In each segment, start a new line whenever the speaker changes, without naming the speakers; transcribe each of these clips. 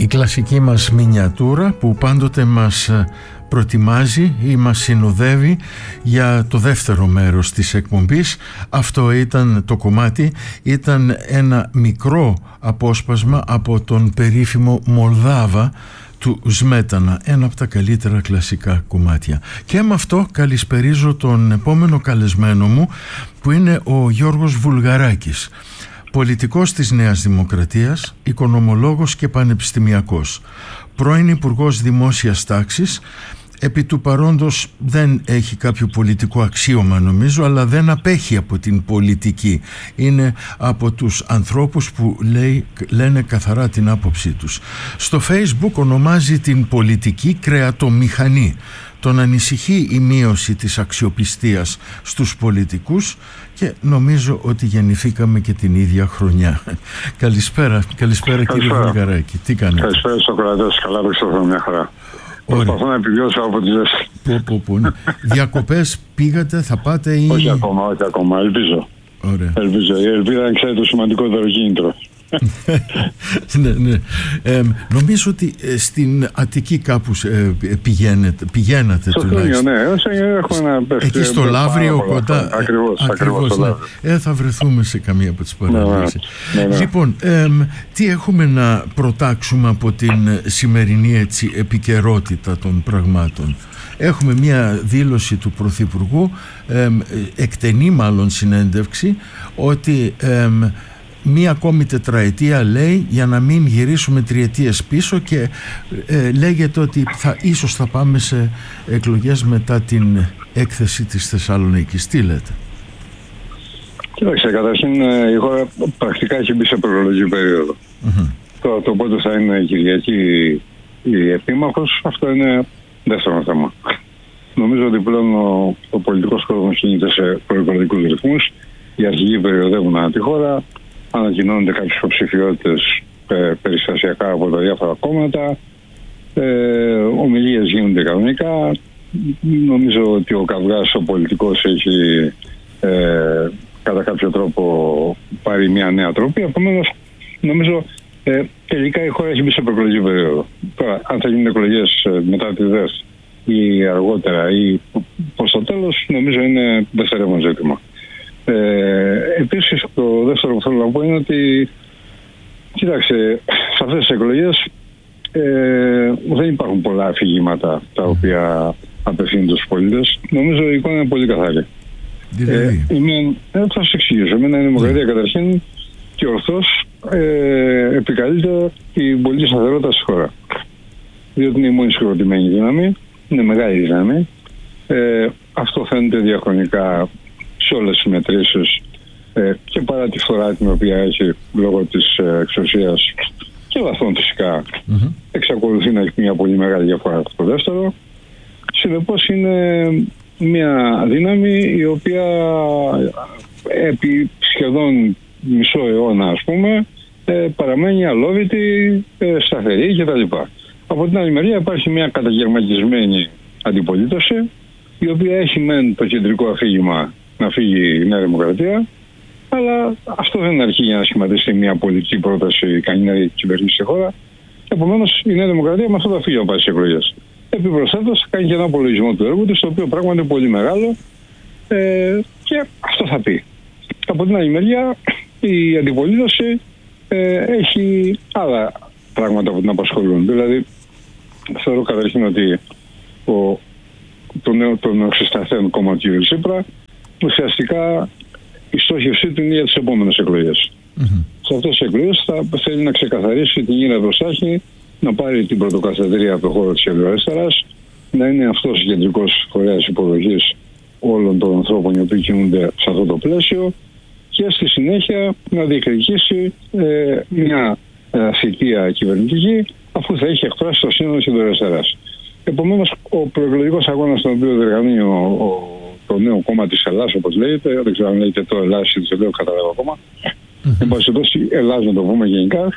κλασική μας μινιατούρα που πάντοτε μας προετοιμάζει ή μας συνοδεύει για το δεύτερο μέρος της εκπομπής. Αυτό ήταν το κομμάτι, ήταν ένα μικρό απόσπασμα από τον περίφημο Μολδάβα του Σμέτανα, ένα από τα καλύτερα κλασικά κομμάτια. Και με αυτό καλησπερίζω τον επόμενο καλεσμένο μου, που είναι ο Γιώργος Βουλγαράκης, πολιτικός της Νέας Δημοκρατίας, οικονομολόγος και πανεπιστημιακός, πρώην Υπουργός Δημόσιας Τάξης. Επί του παρόντος δεν έχει κάποιο πολιτικό αξίωμα νομίζω, αλλά δεν απέχει από την πολιτική. Είναι από τους ανθρώπους που λένε καθαρά την άποψή τους. Στο Facebook ονομάζει την πολιτική κρεατομηχανή. Τον ανησυχεί η μείωση της αξιοπιστίας στους πολιτικούς και νομίζω ότι γεννηθήκαμε και την ίδια χρονιά. Καλησπέρα κύριε Βουλγαράκη. Τι κάνετε?
Καλησπέρα Σοκράτες, καλά το μια χαρά. Προσπαθώ να επιβιώσω από τη ζέστη.
Διακοπές πήγατε, θα πάτε ή...
Όχι ακόμα, ελπίζω.
Ωραία.
Η ελπίδα είναι ξέρετε το σημαντικότερο κίνητρο.
Ναι. Νομίζω ότι στην Αττική κάπου πηγαίνατε
στο
τουλάχιστον.
Ναι, έχουμε ένα
εκεί στο Λαύριο κοντά.
Ακριβώς
ναι. Θα βρεθούμε σε καμία από τις παραλίες.
Ναι.
Λοιπόν, τι έχουμε να προτάξουμε από την σημερινή επικαιρότητα των πραγμάτων? Έχουμε μια δήλωση του Πρωθυπουργού, εκτενή μάλλον συνέντευξη, ότι μία ακόμη τετραετία λέει, για να μην γυρίσουμε τριετίες πίσω, και λέγεται ότι ίσως θα πάμε σε εκλογές μετά την έκθεση της Θεσσαλονίκης. Τι λέτε?
Κοιτάξτε, καταρχήν η χώρα πρακτικά έχει μπει σε προεκλογική περίοδο. Τώρα το πότε θα είναι η Κυριακή η επίμαχος, αυτό είναι δεύτερο θέμα. Νομίζω ότι πλέον ο πολιτικός κόσμος κινείται σε προεκλογικούς ρυθμούς. Οι αρχηγοί περιοδεύουν ανά τη χώρα. Ανακοινώνονται κάποιες υποψηφιότητες περιστασιακά από τα διάφορα κόμματα. Ομιλίες γίνονται κανονικά. Νομίζω ότι ο καυγάς ο πολιτικός έχει κατά κάποιο τρόπο πάρει μια νέα τρόπη. Επομένως, νομίζω τελικά η χώρα έχει μπει σε προεκλογική περίοδο. Τώρα, αν θα γίνουν εκλογές μετά τη ΔΕΣ ή αργότερα ή προς το τέλος, νομίζω είναι δευτερεύον ζήτημα. Επίσης, το δεύτερο που θέλω να πω είναι ότι, κοιτάξτε, σε αυτές τις εκλογές δεν υπάρχουν πολλά αφηγήματα τα οποία απευθύνονται στους πολίτες. Νομίζω η εικόνα είναι πολύ καθαρή. Θα σας εξηγήσω. Εμένα η Δημοκρατία καταρχήν και ορθώς επικαλείται την πολιτική σταθερότητα στη χώρα. Διότι είναι η μόνη συγκροτημένη δύναμη, είναι μεγάλη δύναμη. Αυτό φαίνεται διαχρονικά σε όλες τις μετρήσεις και παρά τη φορά την οποία έχει λόγω της εξουσίας και βαθών φυσικά εξακολουθεί να έχει μια πολύ μεγάλη διαφορά από το δεύτερο. Συνεπώς είναι μια δύναμη η οποία επί σχεδόν μισό αιώνα ας πούμε παραμένει αλόβητη, σταθερή κτλ. Από την άλλη μεριά υπάρχει μια καταγερματισμένη αντιπολίτευση η οποία έχει μεν το κεντρικό αφήγημα να φύγει η Νέα Δημοκρατία, αλλά αυτό δεν αρκεί για να σχηματιστεί μια πολιτική πρόταση κανένα κυβερνήσει στη χώρα. Επομένως, η Νέα Δημοκρατία με αυτό θα φύγει να πάει στις εκλογές. Επιπροσθέτως, κάνει και ένα απολογισμό του έργου της, το οποίο πράγμα είναι πολύ μεγάλο και αυτό θα πει. Από την άλλη μεριά, η αντιπολίτευση έχει άλλα πράγματα που την απασχολούν. Δηλαδή, θεωρώ καταρχήν ότι το νεοξυσταθέν κόμμα του κ. Τσίπρα ουσιαστικά η στόχευσή του είναι για τις επόμενες εκλογές. Σε αυτές τις εκλογές θα θέλει να ξεκαθαρίσει την γύρα μπροστάχη, να πάρει την πρωτοκαθεδρία από το χώρο της κεντροαριστεράς, να είναι αυτός ο κεντρικός φορέας υποδοχής όλων των ανθρώπων οι οποίοι κινούνται σε αυτό το πλαίσιο και στη συνέχεια να διεκδικήσει μια θητεία κυβερνητική αφού θα έχει εκφράσει το σύνολο της κεντροαριστεράς. Επομένως, ο προεκλογικός αγώνας τον οποίο διοργανώνει το νέο κόμμα της Ελλάς, όπως λέγεται, δεν ξέρω αν λέγεται το Ελλάς ή το λέω καταλάβω ακόμα, εν πάση περιπτώσει Ελλάς να το πούμε γενικά,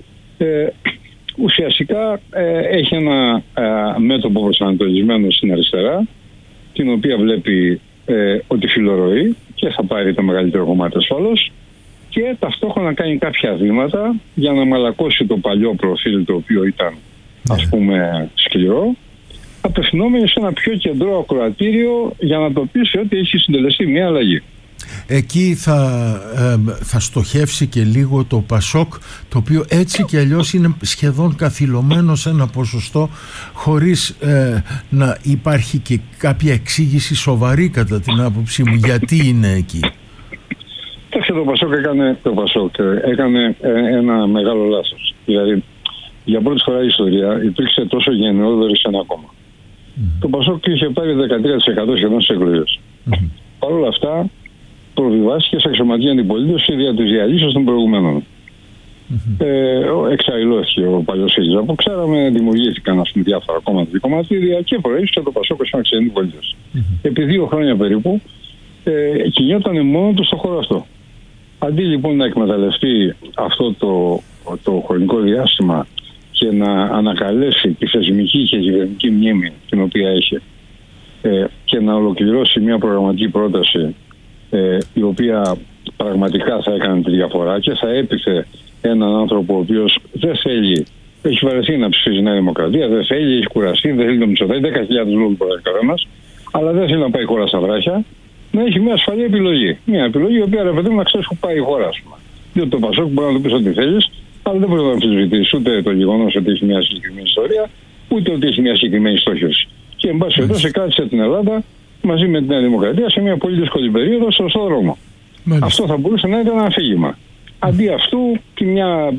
ουσιαστικά έχει ένα μέτωπο προσανατολισμένο στην αριστερά, την οποία βλέπει ότι φιλορροεί και θα πάρει το μεγαλύτερο κομμάτι ασφαλώς, και ταυτόχρονα κάνει κάποια βήματα για να μαλακώσει το παλιό προφίλ, το οποίο ήταν ας πούμε σκληρό, απευθυνόμενοι σε ένα πιο κεντρό ακροατήριο για να το πείσει ότι έχει συντελεστεί μια αλλαγή.
Εκεί θα στοχεύσει και λίγο το ΠΑΣΟΚ, το οποίο έτσι και αλλιώς είναι σχεδόν καθυλωμένο σε ένα ποσοστό, χωρίς να υπάρχει και κάποια εξήγηση σοβαρή κατά την άποψή μου γιατί είναι εκεί.
Το ΠΑΣΟΚ έκανε ένα μεγάλο λάθος. Δηλαδή, για πρώτη φορά η ιστορία υπήρξε τόσο γενναιόδορη σε ένα κόμμα. Το ΠΑΣΟΚ είχε πάρει 13% σχεδόν στις εκλογές. Παρ' όλα αυτά, προβιβάστηκε σε αξιωματική αντιπολίτευση δια της διαλύσεως των προηγουμένων. Εξαϊλώθηκε ο παλιός ΣΥΡΙΖΑ που ξέραμε, δημιουργήθηκαν διάφορα κόμματα και κομματίδια και προέκυψε το ΠΑΣΟΚ ως αξιωματική αντιπολίτευση. Επί 2 χρόνια περίπου κινιόταν μόνο του στον χώρο αυτό. Αντί λοιπόν να εκμεταλλευτεί αυτό το χρονικό διάστημα και να ανακαλέσει τη θεσμική και κυβερνητική μνήμη την οποία έχει και να ολοκληρώσει μια προγραμματική πρόταση η οποία πραγματικά θα έκανε τη διαφορά και θα έπιθε έναν άνθρωπο ο οποίος δεν θέλει, έχει βαρεθεί να ψηφίζει Νέα Δημοκρατία, δεν θέλει, έχει κουραστεί, δεν θέλει το Μητσοτάκη, 10.000 λόγους μπορεί καθένας, αλλά δεν θέλει να πάει η χώρα στα βράχια, να έχει μια ασφαλή επιλογή. Μια επιλογή η οποία ρε παιδί μου να ξέρει που πάει η χώρα, ας πούμε. Διότι το ΠΑΣΟΚ μπορεί να το πει ό,τι θέλει, αλλά δεν μπορεί να αμφισβητήσει ούτε το γεγονός ότι έχει μια συγκεκριμένη ιστορία, ούτε ότι έχει μια συγκεκριμένη στόχευση. Και εν πάση περιπτώσει κράτησε την Ελλάδα μαζί με τη Νέα Δημοκρατία σε μια πολύ δύσκολη περίοδο στο σωστό δρόμο. Αυτό θα μπορούσε να ήταν ένα αφήγημα. Αντί αυτού, τη μια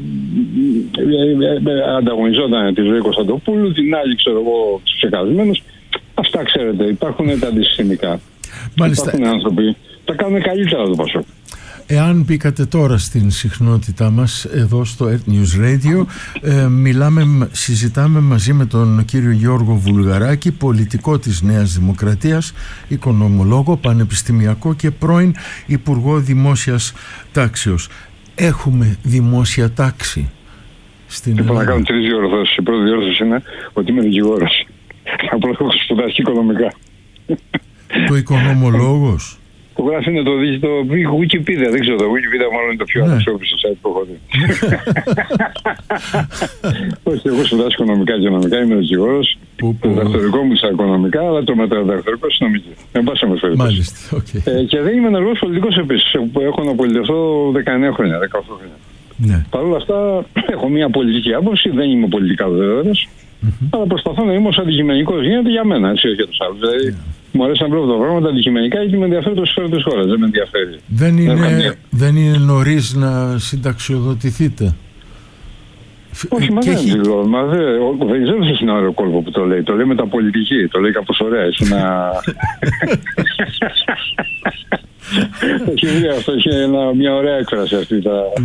ανταγωνιζόταν τη ζωή Κωνσταντοπούλου, την άλλη, ξέρω εγώ, τους ξεκαθισμένους. Αυτά ξέρετε, υπάρχουν τα αντισυστημικά. Υπάρχουν άνθρωποι, τα κάνουν καλύτερα το ΠΑΣΟΚ.
Εάν μπήκατε τώρα στην συχνότητά μας εδώ στο Earth News Radio, συζητάμε μαζί με τον κύριο Γιώργο Βουλγαράκη, πολιτικό της Νέας Δημοκρατίας, οικονομολόγο, πανεπιστημιακό και πρώην Υπουργό Δημόσιας Τάξεως. Έχουμε δημόσια τάξη στην Ελλάδα?
Να κάνω 3 διορθώσεις. Η πρώτη διόρθωση είναι ότι είμαι δικηγόρος. Απλώς έχω σπουδάσει οικονομικά.
Το οικονομολόγος.
Το γράφει είναι το Wikipedia, δεν ξέρω, το Wikipedia μάλλον είναι το πιο αξιόπιστο site που έχω δει. Όχι, εγώ σπουδάσω οικονομικά και νομικά, είμαι δικηγόρος. Το διδακτορικό μου στα οικονομικά, αλλά το μεταδιδακτορικό στη νομική. Εν πάση περιπτώσει. Και δεν είμαι ενεργός πολιτικός επίσης. Έχω να πολιτευτώ 19 χρόνια, 18 χρόνια. Ναι. Παρ' όλα αυτά έχω μια πολιτική άποψη, δεν είμαι πολιτικά βεβαίως, αλλά προσπαθώ να είμαι όσο αντικειμενικός γίνεται για μένα, έτσι, όχι για τους άλλους. Δηλαδή, μου αρέσει να βλέπω τα πράγματα αντικειμενικά γιατί με ενδιαφέρει το συμφέρον της χώρας, δεν με ενδιαφέρει.
Δεν είναι νωρίς να συνταξιοδοτηθείτε?
Όχι, μα δεν ξέρω ποιος είναι άλλο κόλπο που το λέει. Το λέει μεταπολιτική, το λέει κάπως ωραία. Έχει ένα... έχει μια ωραία έκφραση αυτή.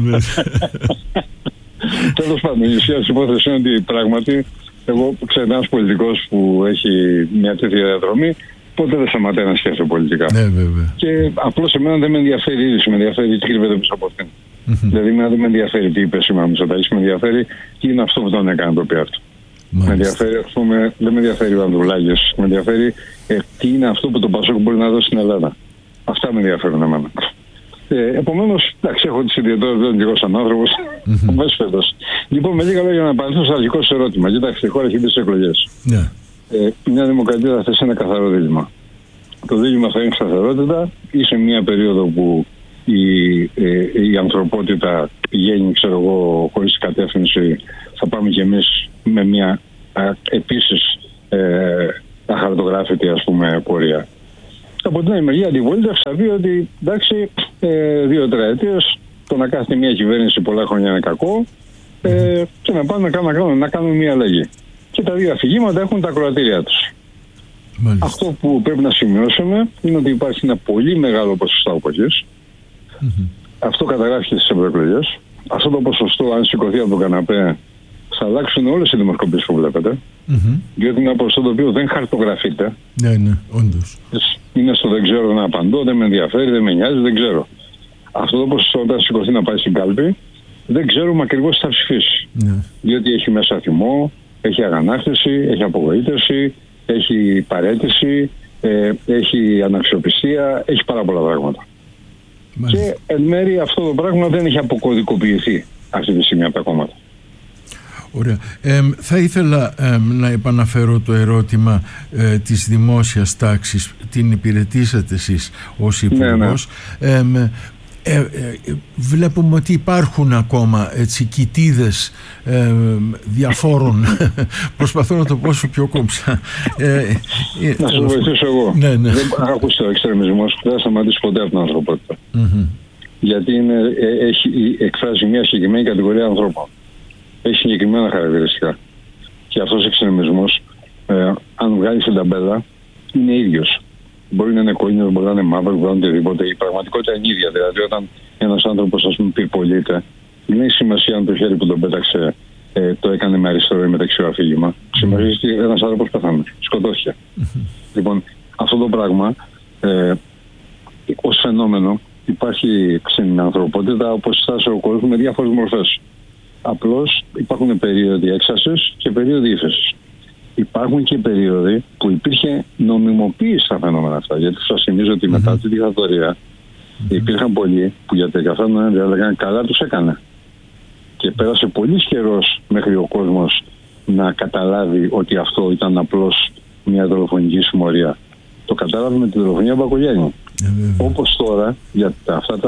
Τέλος πάντων, η ουσία της υπόθεσης είναι ότι πράγματι εγώ ξέρω ένας πολιτικός που έχει μια τέτοια διαδρομή, ποτέ δεν σταματάει να σκέφτεται πολιτικά.
Ναι, βέβαια.
Και απλώς εμένα δεν με ενδιαφέρει η είδηση, με ενδιαφέρει τι κρύβεται πίσω από αυτήν. Δηλαδή, εμένα δεν με ενδιαφέρει τι είπε σήμερα ο Μητσοτάκης, με ενδιαφέρει τι είναι αυτό που τον έκανε το PR του. Με ενδιαφέρει, ας πούμε, δεν με ενδιαφέρει ο Ανδρουλάκης, με ενδιαφέρει τι είναι αυτό που το ΠΑΣΟΚ μπορεί να δώσει στην Ελλάδα. Αυτά με ενδιαφέρουν εμένα. Επομένως, εντάξει, έχω τις ιδιαιτερότητες, δεν είμαι και εγώ σαν άνθρωπος. Λοιπόν, με λίγα λόγια να απαντήσω στο αρχικό σου ερώτημα. Κοιτάξτε, η χώρα έχει μπει στις εκλογές. Η Νέα Δημοκρατία θα θέσει ένα καθαρό δίλημμα. Το δίλημμα θα είναι σταθερότητα ή σε μια περίοδο που η ανθρωπότητα πηγαίνει, ξέρω εγώ, χωρίς κατεύθυνση, θα πάμε κι εμείς με μια επίσης αχαρτογράφητη, ας πούμε, πορεία. Από την άλλη μεριά, η αντιπολίτευση θα πει ότι εντάξει, 2 τετραετίες το να κάθεται μια κυβέρνηση πολλά χρόνια είναι κακό και να πάνε να κάνουν μια αλλαγή. Και τα 2 αφηγήματα έχουν τα ακροατήριά τους. Αυτό που πρέπει να σημειώσουμε είναι ότι υπάρχει ένα πολύ μεγάλο ποσοστό αποχής. Αυτό καταγράφηκε στις ευρωεκλογές. Αυτό το ποσοστό, αν σηκωθεί από τον καναπέ, θα αλλάξουν όλες οι δημοσκοπήσεις που βλέπετε. Διότι είναι ένα ποσοστό το οποίο δεν χαρτογραφείται.
Ναι, όντως.
Είναι στο δεν ξέρω, να απαντώ, δεν με ενδιαφέρει, δεν με νοιάζει, δεν ξέρω. Αυτό το ποσοστό, όταν σηκωθεί να πάει στην κάλπη, δεν ξέρουμε ακριβώς τι θα ψηφίσει. Διότι έχει μέσα θυμό, έχει αγανάκτηση, έχει απογοήτευση, έχει παραίτηση, έχει αναξιοπιστία, έχει πάρα πολλά πράγματα. Και εν μέρει αυτό το πράγμα δεν έχει αποκωδικοποιηθεί αυτή τη στιγμή από τα κόμματα.
Ωραία. Θα ήθελα να επαναφέρω το ερώτημα της δημόσιας τάξης. Την υπηρετήσατε εσείς ως υπουργός. Ναι. Βλέπουμε ότι υπάρχουν ακόμα κοιτίδες διαφόρων. Προσπαθώ να το πω όσο πιο κόμψα.
Να σου βοηθήσω εγώ.
Ναι.
Δεν ακούστε, ο εξτρεμισμός δεν θα σταματήσει ποτέ από την ανθρωπότητα. Γιατί έχει εκφράσει μια συγκεκριμένη κατηγορία ανθρώπων. Έχει συγκεκριμένα χαρακτηριστικά. Και αυτός ο εξτρεμισμός, αν βγάλει την ταμπέλα, είναι ίδιος. Μπορεί να είναι κόκκινος, μπορεί να είναι μαύρος, μπορεί να είναι οτιδήποτε. Η πραγματικότητα είναι ίδια. Δηλαδή, όταν ένας άνθρωπος, ας πούμε, πυρπολείται, δεν έχει σημασία αν το χέρι που τον πέταξε το έκανε με αριστερό ή με δεξιό αφήγημα. Σημασία ότι ένας άνθρωπος πεθάνε, σκοτώθηκε. Λοιπόν, αυτό το πράγμα ως φαινόμενο υπάρχει στην ανθρωπότητα, όπως στάσει ο κόσμος, με διάφορες μορφές. Απλώς υπάρχουν περίοδοι έξασης και περίοδοι ύφεσης. Υπάρχουν και περίοδοι που υπήρχε νομιμοποίηση στα φαινόμενα αυτά. Γιατί σας θυμίζω ότι μετά τη δικτατορία υπήρχαν πολλοί που για τα καθένα έλεγαν καλά τους έκανε. Και πέρασε πολύ καιρός μέχρι ο κόσμος να καταλάβει ότι αυτό ήταν απλώς μια δολοφονική συμμορία. Το κατάλαβε με τη δολοφονία Μπακογιάννη. Όπως τώρα για αυτά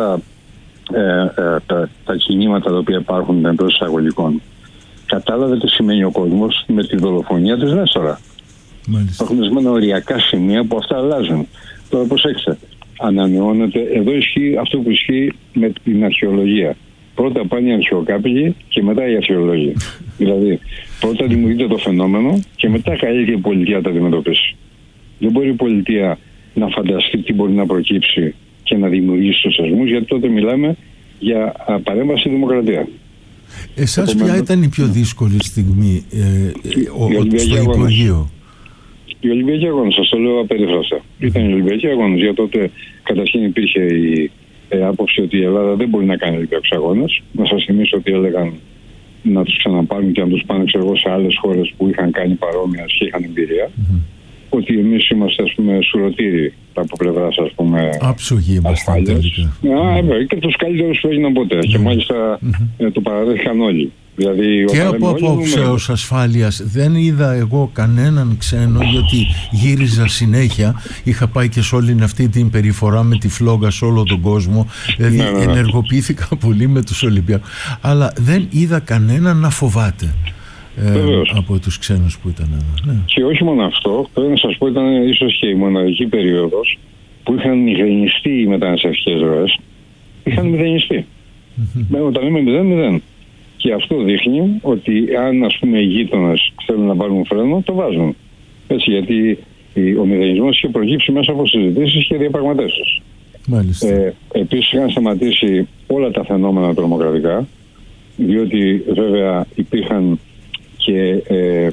τα κινήματα τα οποία υπάρχουν εντός εισαγωγικών, κατάλαβε τι σημαίνει ο κόσμος με τη δολοφονία της Νέστορα. Υπάρχουν ορισμένα οριακά σημεία που αυτά αλλάζουν. Τώρα προσέξτε, ανανεώνεται, εδώ ισχύει αυτό που ισχύει με την αρχαιολογία. Πρώτα πάνε οι αρχαιοκάπηλοι και μετά οι αρχαιολόγοι. Δηλαδή, πρώτα δημιουργείται το φαινόμενο και μετά καλεί και η πολιτεία να τα αντιμετωπίσει. Δεν μπορεί η πολιτεία να φανταστεί τι μπορεί να προκύψει και να δημιουργήσει τους θεσμούς, γιατί τότε μιλάμε για παρέμβαση στη δημοκρατία.
Εσάς ποια ήταν η πιο δύσκολη στιγμή στο Υπουργείο?
Οι Ολυμπιακοί Αγώνες, σας το λέω απερίφραστα. Ήταν οι Ολυμπιακοί Αγώνες. Για τότε καταρχήν υπήρχε η άποψη ότι η Ελλάδα δεν μπορεί να κάνει Ολυμπιακούς Αγώνες. Να σας θυμίσω ότι έλεγαν να τους ξαναπάρουν και να τους πάνε σε άλλες χώρες που είχαν κάνει παρόμοια και είχαν εμπειρία. Ότι εμείς είμαστε, ας πούμε, σουρωτήροι από πλευράς, ας πούμε,
άψογοι είμαστε τελικά.
Και τους καλύτερους που έγιναν ποτέ. Και μάλιστα το παραδέχτηκαν όλοι. Δηλαδή,
και από απόψεως ασφάλειας δεν είδα εγώ κανέναν ξένο, γιατί γύριζα συνέχεια. Είχα πάει και σε όλη αυτή την περιφορά με τη φλόγα σε όλο τον κόσμο. Δηλαδή ενεργοποιήθηκα πολύ με τους Ολυμπιακούς. Αλλά δεν είδα κανέναν να φοβάται από τους ξένους που ήταν εδώ.
Και όχι μόνο αυτό, πρέπει να σας πω, ήταν ίσως και η μοναδική περίοδος που είχαν μηδενιστεί οι μεταναστευτικές ροές. Είχαν μηδενιστεί. Όταν λέμε 0-0. Και αυτό δείχνει ότι αν, ας πούμε, οι γείτονες θέλουν να πάρουν φρένο, το βάζουν. Έτσι, γιατί ο μηδενισμός είχε προκύψει μέσα από συζητήσεις και διαπραγματεύσεις. Επίσης είχαν σταματήσει όλα τα φαινόμενα τρομοκρατικά, διότι βέβαια υπήρχαν και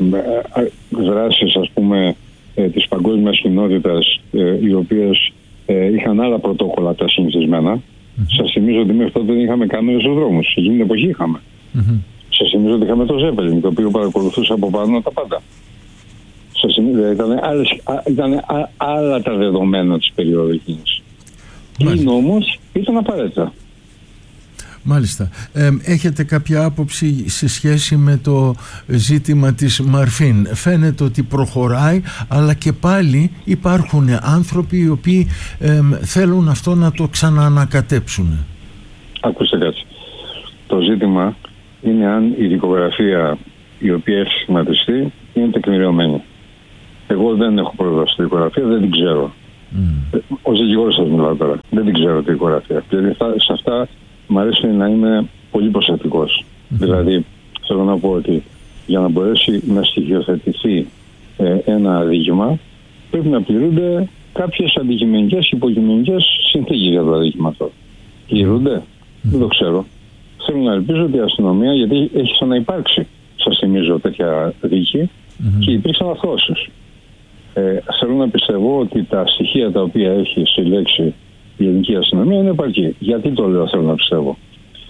δράσεις, ας πούμε, της παγκόσμιας κοινότητας, οι οποίες είχαν άλλα πρωτόκολλα τα συνηθισμένα. Σας θυμίζω ότι μέχρι τότε δεν είχαμε κάμερες στους δρόμους. Εκείνη την εποχή είχαμε. Σας θυμίζω ότι είχαμε το Ζέπελιν, το οποίο παρακολουθούσε από πάνω τα πάντα. Σας θυμίζω, ήταν άλλα τα δεδομένα της περίοδου εκείνης. Είναι όμως, ήταν απαραίτητα.
Μάλιστα. Έχετε κάποια άποψη σε σχέση με το ζήτημα της Μαρφίν? Φαίνεται ότι προχωράει, αλλά και πάλι υπάρχουν άνθρωποι οι οποίοι θέλουν αυτό να το ξαναανακατέψουν.
Ακούστε κάτι. Το ζήτημα είναι αν η δικογραφία η οποία έχει σχηματιστεί είναι τεκμηριωμένη. Εγώ δεν έχω πρόσβαση στη δικογραφία, δεν την ξέρω. Ως δικηγόρος σας μιλάω τώρα. Δεν την ξέρω τη δικογραφία. Δηλαδή σε αυτά μου αρέσει να είμαι πολύ προσεκτικός. Δηλαδή θέλω να πω ότι για να μπορέσει να στοιχειοθετηθεί ένα αδίκημα πρέπει να πληρούνται κάποιες αντικειμενικές και υποκειμενικές συνθήκες για το αδίκημα αυτό. Πληρούνται? Δεν το ξέρω. Θέλω να ελπίζω ότι η αστυνομία, γιατί έχει ξαναυπάρξει, σας θυμίζω, τέτοια δίκη και υπήρξαν αθώωσεις. Θέλω να πιστεύω ότι τα στοιχεία τα οποία έχει συλλέξει η ελληνική αστυνομία είναι επαρκή. Γιατί το λέω θέλω να πιστεύω?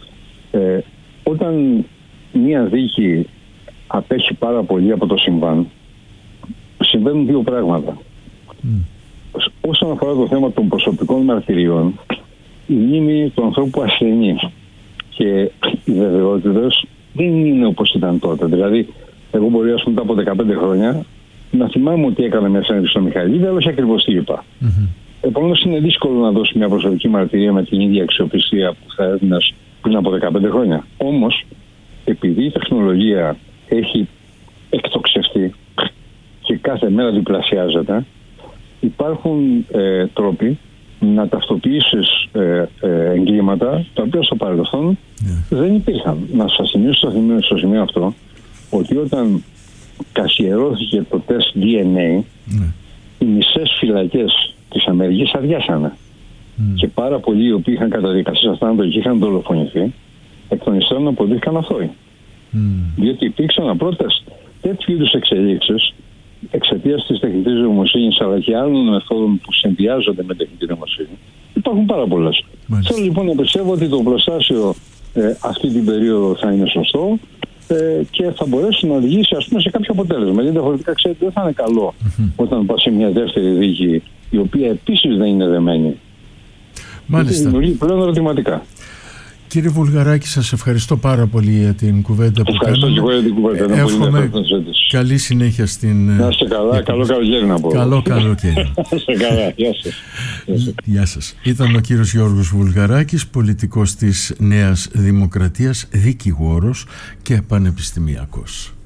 Όταν μία δίκη απέχει πάρα πολύ από το συμβάν, συμβαίνουν δύο πράγματα. Όσον αφορά το θέμα των προσωπικών μαρτυριών, η μνήμη του ανθρώπου ασθενεί. Και οι βεβαιότητες δεν είναι όπως ήταν τότε. Δηλαδή, εγώ μπορεί μετά από 15 χρόνια να θυμάμαι ότι έκανα μια συνέντευξη στο Μιχαηλίδη, αλλά όχι ακριβώς τι είπα. Επομένως, είναι δύσκολο να δώσει μια προσωπική μαρτυρία με την ίδια αξιοπιστία που θα έδινες πριν από 15 χρόνια. Όμως, επειδή η τεχνολογία έχει εκτοξευτεί και κάθε μέρα διπλασιάζεται, υπάρχουν τρόποι να ταυτοποιήσεις εγκλήματα τα οποία στο παρελθόν δεν υπήρχαν. Να σας θυμίσω στο σημείο αυτό ότι όταν καθιερώθηκε το τεστ DNA, οι μισές φυλακές της Αμερικής αδειάσανε. Και πάρα πολλοί οι οποίοι είχαν καταδικαστεί σε θάνατο και είχαν δολοφονηθεί, εκ των υστέρων αποδείχθηκαν αθώοι. Διότι υπήρξαν απρότες τέτοιου είδους εξελίξεις εξαιτίας της τεχνητής νοημοσύνης αλλά και άλλων μεθόδων που συνδυάζονται με τεχνητή νοημοσύνη. Υπάρχουν πάρα πολλές. Θέλω λοιπόν να πιστεύω ότι το προστάσιο αυτή την περίοδο θα είναι σωστό και θα μπορέσει να οδηγήσει σε κάποιο αποτέλεσμα. Γιατί διαφορετικά ξέρετε δεν θα είναι καλό όταν πας σε μια δεύτερη δίκη η οποία επίσης δεν είναι δεμένη.
Μάλιστα.
Δημιουργεί πλέον ερωτηματικά.
Κύριε Βουλγαράκη, σας ευχαριστώ πάρα πολύ για την κουβέντα που κάναμε.
Ευχαριστώ και εγώ για την κουβέντα.
Εύχομαι καλή συνέχεια στην...
Να είστε καλά, καλό καλοκαίρι να πω.
Καλό καλοκαίρι.
Να είστε καλά, γεια σας.
Γεια σας. Ήταν ο κύριος Γιώργος Βουλγαράκης, πολιτικός της Νέας Δημοκρατίας, δικηγόρος και πανεπιστημιακός.